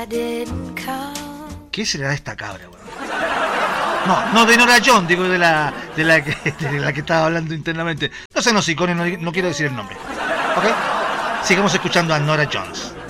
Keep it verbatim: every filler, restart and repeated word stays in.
¿Qué será esta cabra, weón? No, no de Nora Jones, digo de la de la que de la que estaba hablando internamente. No sean hocicones, no, no quiero decir el nombre. ¿Ok? Sigamos escuchando a Nora Jones.